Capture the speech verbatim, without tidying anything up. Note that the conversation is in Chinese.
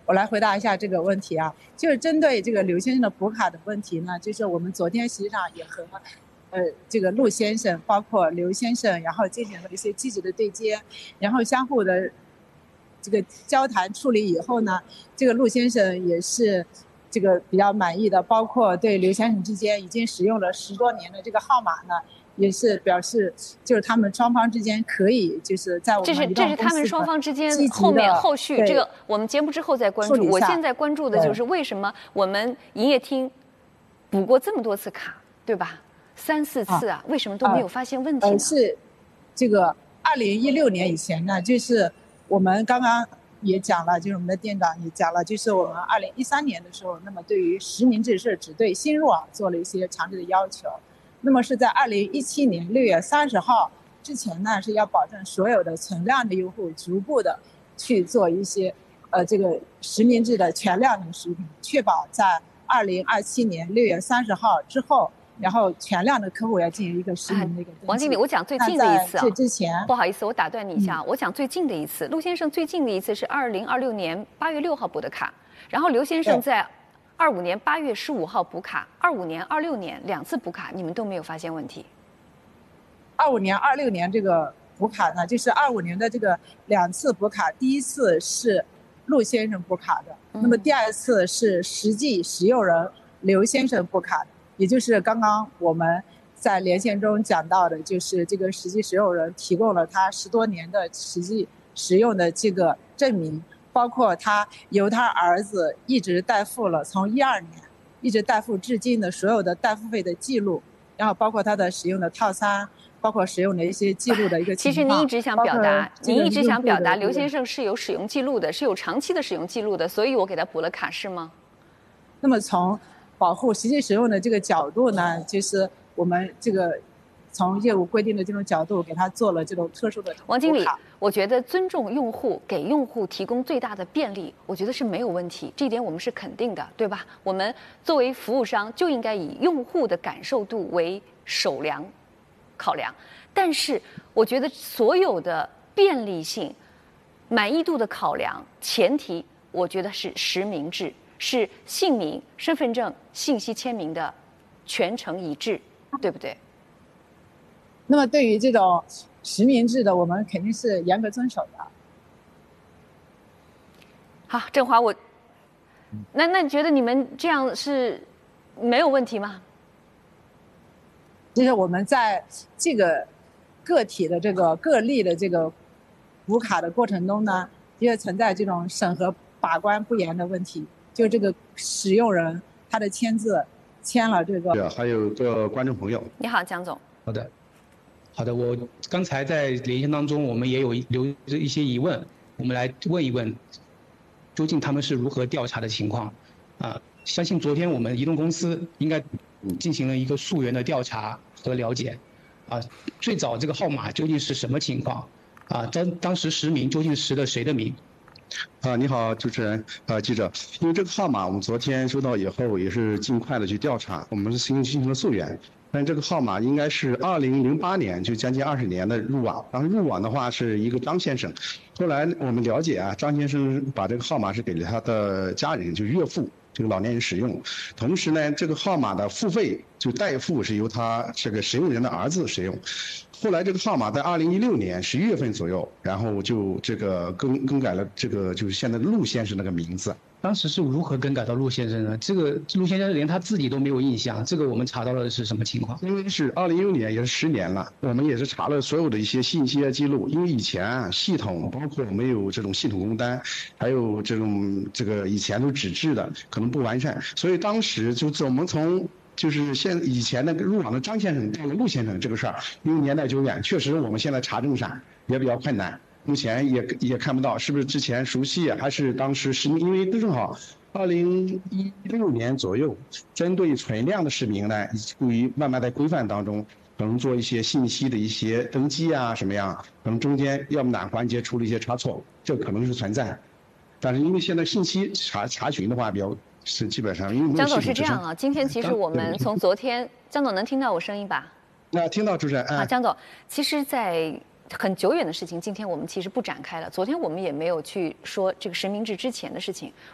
我来回答一下这个问题啊，就是针对这个刘先生的补卡的问题呢，就是我们昨天实际上也和，呃，这个陆先生，包括刘先生，然后进行了一些积极的对接，然后相互的这个交谈处理以后呢，这个陆先生也是这个比较满意的，包括对刘先生之间已经使用了十多年的这个号码呢。也是表示，就是他们双方之间可以，就是在我们这是这是他们双方之间后面后续这个我们节目之后再关注。我现在关注的就是为什么我们营业厅补过这么多次卡，对吧？三四次啊，为什么都没有发现问题呢？ 呃，是这个二零一六年以前呢，就是我们刚刚也讲了，就是我们的店长也讲了，就是我们二零一三年的时候，那么对于实名制是只对新入网做了一些强制的要求。那么是在二零一七年六月三十号之前呢，是要保证所有的存量的用户逐步的去做一些，呃，这个实名制的全量的食品，确保在二零二七年六月三十号之后，然后全量的客户要进行一个实名的一个登记。 王经理，我讲最近的一次啊， 这之前不好意思，我打断你一下，嗯、我讲最近的一次，陆先生最近的一次是二零二六年八月六号补的卡，然后刘先生在二五年八月十五号补卡，二五年、二六年两次补卡，你们都没有发现问题。 二五年、二六年这个补卡呢，就是二五年的这个两次补卡，第一次是陆先生补卡的，嗯、那么第二次是实际使用人刘先生补卡的，也就是刚刚我们在连线中讲到的，就是这个实际使用人提供了他十多年的实际使用的这个证明。包括他由他儿子一直代付了，从一二年一直代付至今的所有的代付费的记录，然后包括他的使用的套餐，包括使用的一些记录的一个情况。 其实您一直想表达，您一直想表达刘先生是有使用记录的，是有长期的使用记录的，所以我给他补了卡，是吗？ 那么从保护实际使用的这个角度呢，就是我们这个从业务规定的这种角度，给他做了这种特殊的。 王经理，我觉得尊重用户，给用户提供最大的便利，我觉得是没有问题，这一点我们是肯定的，对吧？我们作为服务商，就应该以用户的感受度为首良考量。但是，我觉得所有的便利性、满意度的考量，前提我觉得是实名制，是姓名、身份证、信息签名的全程一致，对不对？ 那么对于这种实名制的，我们肯定是严格遵守的。 好，振华，我，那那你觉得你们这样是没有问题吗？ 就是我们在这个个体的这个个例的这个补卡的过程中呢，也存在这种审核把关不严的问题。就这个使用人他的签字签了这个。 对，还有个观众朋友。 你好，江总。 好的。好的，我刚才在连线当中，我们也有留着一些疑问，我们来问一问，究竟他们是如何调查的情况？啊，相信昨天我们移动公司应该进行了一个溯源的调查和了解，啊，最早这个号码究竟是什么情况？啊，当当时实名究竟实的谁的名？ 啊，你好，主持人，呃，记者，因为这个号码我们昨天收到以后，也是尽快的去调查，我们是进进行了溯源。但这个号码应该是二零零八年，就将近二十年的入网。当时入网的话是一个张先生，后来我们了解啊，张先生把这个号码是给了他的家人，就岳父这个老年人使用。同时呢，这个号码的付费就代付是由他这个使用人的儿子使用。后来这个号码在二零一六年十一月份左右，然后就这个更更改了这个就是现在的陆先生那个名字。 当时是如何更改到陆先生呢？这个陆先生连他自己都没有印象，这个我们查到的是什么情况？ 因为是二零一六年，也是十年了，我们也是查了所有的一些信息啊记录。因为以前啊系统包括没有这种系统工单，还有这种这个以前都纸质的，可能不完善，所以当时就我们从。就是现以前那个入网的张先生到了陆先生这个事儿，因为年代久远，确实我们现在查证上也比较困难，目前也也看不到是不是之前熟悉还是当时实名，因为正好二零一六年左右，针对存量的实名呢，处于慢慢在规范当中，可能做一些信息的一些登记啊什么样，可能中间要么哪环节出了一些差错，这可能是存在，但是因为现在信息查查询的话比较。是基本上，因为江总是这样啊。今天其实我们从昨天，江总能听到我声音吧？ 那听到主持人啊，江总，其实，在很久远的事情，今天我们其实不展开了。昨天我们也没有去说这个实名制之前的事情。